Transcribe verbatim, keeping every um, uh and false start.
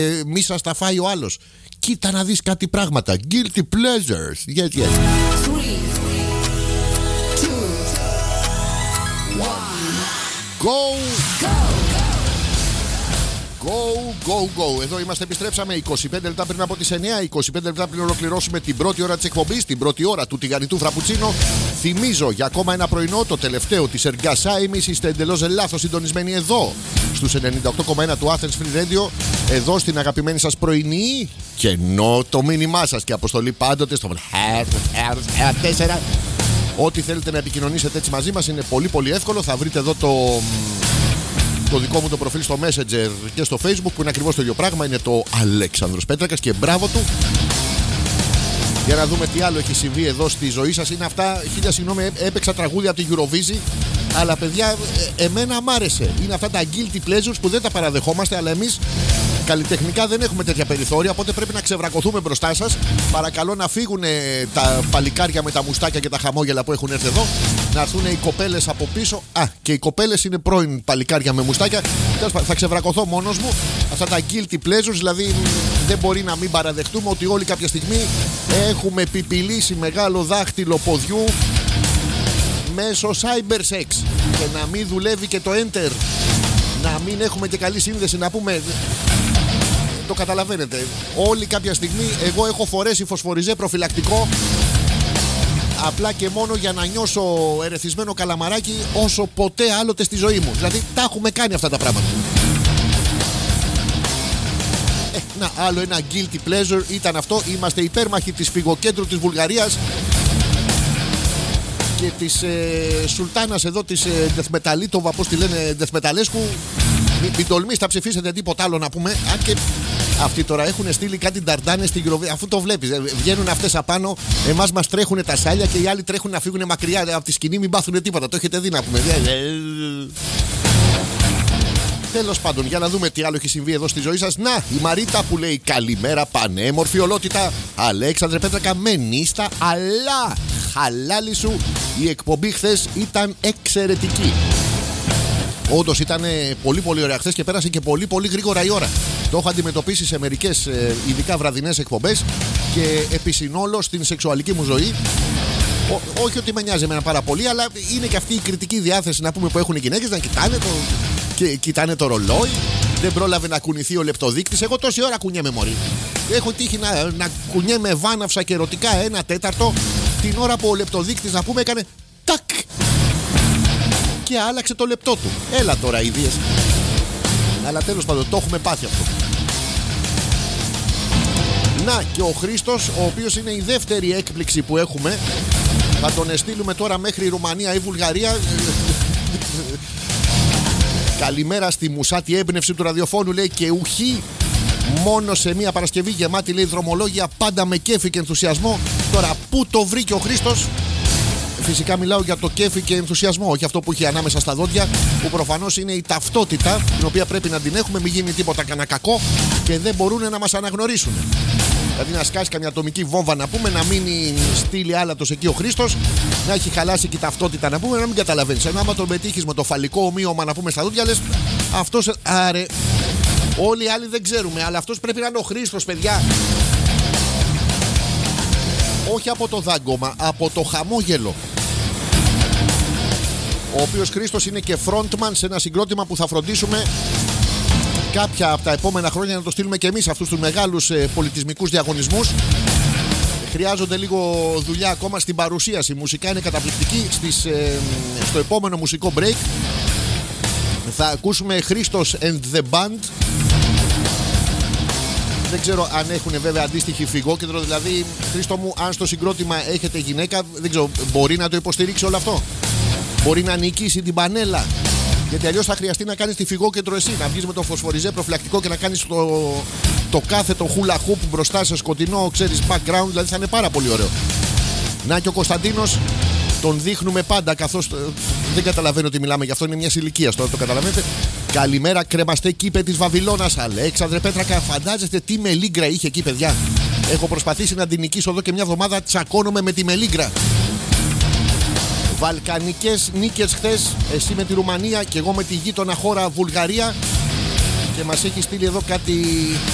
ε, μη σας τα φάει ο άλλος. Κοίτα να δεις κάτι πράγματα. Guilty pleasures. Yes, yes. Go! Go, go, go. Εδώ είμαστε, επιστρέψαμε είκοσι πέντε λεπτά πριν από τις εννιά. είκοσι πέντε λεπτά πριν ολοκληρώσουμε την πρώτη ώρα της εκπομπής, την πρώτη ώρα του τηγανιτού φραπουτσίνο. Θυμίζω για ακόμα ένα πρωινό, το τελευταίο της Εργασάιμης. Είστε εντελώς λάθος συντονισμένοι εδώ, στους ενενήντα οκτώ κόμμα ένα του Athens Free Radio. Εδώ στην αγαπημένη σας πρωινή. Και ενώ το μήνυμά σας και αποστολή πάντοτε στο τέσσερα. Ό,τι θέλετε να επικοινωνήσετε έτσι μαζί μας είναι πολύ πολύ εύκολο. Θα βρείτε εδώ το. Το δικό μου το προφίλ στο Messenger και στο Facebook, που είναι ακριβώς το ίδιο πράγμα. Είναι το Αλέξανδρος Πέτρακας και μπράβο του. Για να δούμε τι άλλο έχει συμβεί εδώ στη ζωή σας. Είναι αυτά, χίλια συγγνώμη, έπαιξα τραγούδια από την Eurovision. Αλλά παιδιά, εμένα μ' άρεσε. Είναι αυτά τα guilty pleasures που δεν τα παραδεχόμαστε, αλλά εμείς καλλιτεχνικά δεν έχουμε τέτοια περιθώρια. Οπότε πρέπει να ξεβρακωθούμε μπροστά σας. Παρακαλώ να φύγουν τα παλικάρια με τα μουστάκια και τα χαμόγελα που έχουν έρθει εδώ. Να έρθουν οι κοπέλες από πίσω. Α, και οι κοπέλες είναι πρώην παλικάρια με μουστάκια. Θα ξεβρακωθώ μόνος μου. Αυτά τα guilty pleasures, δηλαδή δεν μπορεί να μην παραδεχτούμε ότι όλοι κάποια στιγμή έχουμε πιπιλήσει μεγάλο δάχτυλο ποδιού μέσω cyber sex. Και να μην δουλεύει και το enter. Να μην έχουμε και καλή σύνδεση, να πούμε. Το καταλαβαίνετε. Όλοι κάποια στιγμή, εγώ έχω φορέσει φωσφοριζέ προφυλακτικό απλά και μόνο για να νιώσω ερεθισμένο καλαμαράκι όσο ποτέ άλλοτε στη ζωή μου. Δηλαδή τα έχουμε κάνει αυτά τα πράγματα. Ε, να, άλλο ένα guilty pleasure ήταν αυτό. Είμαστε υπέρμαχοι της φυγοκέντρου της Βουλγαρίας και της ε, Σουλτάνας εδώ, της ε, Δεθμεταλίτοβα, πώς τη λένε, Δεθμεταλέσκου. Μην, μην τολμείς, θα ψηφίσετε τίποτα άλλο να πούμε. Αν και αυτοί τώρα έχουν στείλει κάτι νταρντάνες στην Eurovision. Αφού το βλέπεις, βγαίνουν αυτές απάνω, εμάς μας τρέχουν τα σάλια και οι άλλοι τρέχουν να φύγουν μακριά από τη σκηνή, μην πάθουν τίποτα. Το έχετε δει να πούμε. Τέλος πάντων, για να δούμε τι άλλο έχει συμβεί εδώ στη ζωή σας. Να, η Μαρίτα που λέει καλημέρα, πανέμορφη ολότητα. Αλέξανδρε Πέτρακα, με νύστα, αλλά χαλάλι σου. Η εκπομπή χθες ήταν εξαιρετική. Όντως ήταν πολύ πολύ ωραία χθες και πέρασε και πολύ πολύ γρήγορα η ώρα. Το έχω αντιμετωπίσει σε μερικές ειδικά βραδινές εκπομπές και επί συνόλο στην σεξουαλική μου ζωή. Ό, όχι ότι με νοιάζει εμένα πάρα πολύ, αλλά είναι και αυτή η κριτική διάθεση να πούμε που έχουν οι γυναίκες να κοιτάνε το, και, κοιτάνε το ρολόι. Δεν πρόλαβε να κουνηθεί ο λεπτοδείκτης. Εγώ τόση ώρα κουνιέμαι μωρή. Έχω τύχει να, να κουνιέμαι βάναυσα και ερωτικά ένα τέταρτο την ώρα που ο λεπτοδείκτης να πούμε έκανε τάκ και άλλαξε το λεπτό του. Έλα τώρα ιδίες. Αλλά τέλος πάντων το έχουμε πάθει αυτό. Να και ο Χρήστος, ο οποίος είναι η δεύτερη έκπληξη που έχουμε. Θα τον εστείλουμε τώρα μέχρι η Ρουμανία ή Βουλγαρία. Καλημέρα στη μουσάτη έμπνευση του ραδιοφώνου, λέει, και ουχή μόνο σε μια Παρασκευή γεμάτη, λέει, δρομολόγια, πάντα με κέφι και ενθουσιασμό. Τώρα πού το βρήκε ο Χρήστος? Φυσικά μιλάω για το κέφι και ενθουσιασμό, όχι αυτό που έχει ανάμεσα στα δόντια, που προφανώς είναι η ταυτότητα την οποία πρέπει να την έχουμε, μην γίνει τίποτα κανένα κακό και δεν μπορούν να μας αναγνωρίσουν. Δηλαδή να σκάσει καμιά ατομική βόμβα να πούμε, να μείνει στήλη άλατος εκεί ο Χρήστος, να έχει χαλάσει και η ταυτότητα να πούμε, να μην καταλαβαίνεις. Ενώ άμα τον πετύχεις με το φαλικό ομοίωμα να πούμε στα δόντια, λες αυτός, άρε, όλοι οι άλλοι δεν ξέρουμε, αλλά αυτός πρέπει να είναι ο Χρήστος, παιδιά. Όχι από το δάγκωμα, από το χαμόγελο. Ο οποίος Χρήστος είναι και frontman σε ένα συγκρότημα που θα φροντίσουμε κάποια από τα επόμενα χρόνια να το στείλουμε και εμείς αυτούς τους μεγάλους ε, πολιτισμικούς διαγωνισμούς. Χρειάζονται λίγο δουλειά ακόμα στην παρουσίαση. Η μουσικά είναι καταπληκτική. Στις, ε, στο επόμενο μουσικό break θα ακούσουμε Χρήστος and the Band. Δεν ξέρω αν έχουν βέβαια αντίστοιχη φυγόκεντρο. Δηλαδή, Χρήστο μου, αν στο συγκρότημα έχετε γυναίκα, δεν ξέρω, μπορεί να το υποστηρίξει όλο αυτό? Μπορεί να νικήσει την πανέλα? Γιατί αλλιώς θα χρειαστεί να κάνεις τη φυγόκεντρο εσύ. Να βγεις με το φωσφοριζέ προφυλακτικό και να κάνεις το, το κάθετο hula hoop μπροστά σε σκοτεινό, ξέρεις, background. Δηλαδή θα είναι πάρα πολύ ωραίο. Να και ο Κωνσταντίνος, τον δείχνουμε πάντα, καθώς δεν καταλαβαίνω ότι μιλάμε γι' αυτό. Είναι μια ηλικία τώρα, το καταλαβαίνετε. Καλημέρα, κρεμαστέ κήπε της Βαβυλώνας. Αλέξανδρε Πέτρακα, φαντάζεστε τι μελίγκρα είχε εκεί, παιδιά. Έχω προσπαθήσει να την νικήσω εδώ και μια εβδομάδα. Τσακώνομαι με τη μελίγκρα. Βαλκανικές νίκες χθες. Εσύ με τη Ρουμανία και εγώ με τη γείτονα χώρα Βουλγαρία. Και μας έχει στείλει εδώ κάτι